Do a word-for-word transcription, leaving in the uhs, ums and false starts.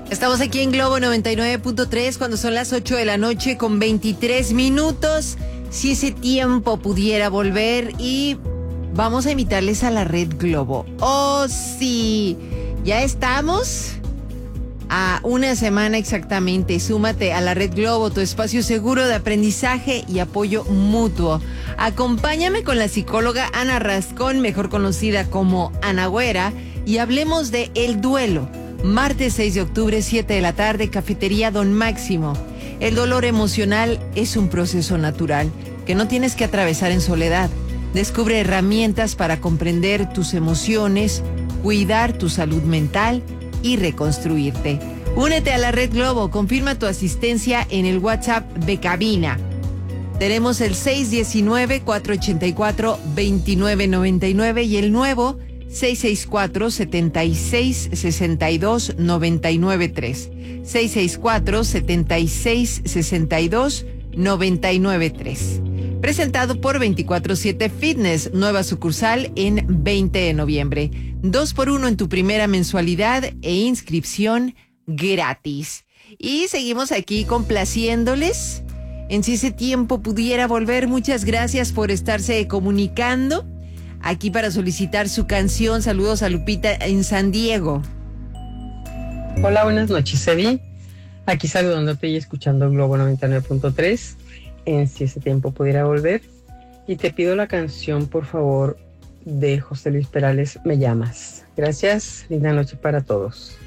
Estamos aquí en Globo noventa y nueve punto tres cuando son las ocho de la noche con veintitrés minutos. Si ese tiempo pudiera volver, y vamos a invitarles a la Red Globo. ¡Oh, sí! Ya estamos a una semana exactamente. Súmate a la Red Globo, tu espacio seguro de aprendizaje y apoyo mutuo. Acompáñame con la psicóloga Ana Rascón, mejor conocida como Ana Güera, y hablemos de el duelo. Martes seis de octubre, siete de la tarde, Cafetería Don Máximo. El dolor emocional es un proceso natural que no tienes que atravesar en soledad. Descubre herramientas para comprender tus emociones, cuidar tu salud mental y reconstruirte. Únete a la Red Globo, confirma tu asistencia en el WhatsApp de cabina. Tenemos el seis uno nueve, cuatro ocho cuatro, dos nueve nueve nueve y el nuevo seis seis cuatro, siete seis, seis dos, nueve nueve tres. seis seis cuatro, siete seis, seis dos, nueve nueve tres. Presentado por veinticuatro siete Fitness, nueva sucursal en veinte de noviembre. Dos por uno en tu primera mensualidad e inscripción gratis. Y seguimos aquí complaciéndoles en Si ese tiempo pudiera volver. Muchas gracias por estarse comunicando aquí para solicitar su canción. Saludos a Lupita en San Diego. Hola, buenas noches, Eddie. Aquí saludándote y escuchando Globo noventa y nueve punto tres en Si ese tiempo pudiera volver. Y te pido la canción, por favor, de José Luis Perales, Me llamas. Gracias, linda noche para todos.